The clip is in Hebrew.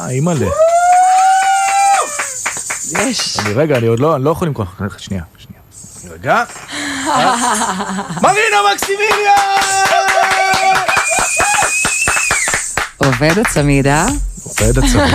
אימא'לה. יש. רגע, אני לא יכול למכוח. שנייה. רגע. מרינה מקסימיליאן! עובד הצמיד, אה? עובד הצמיד.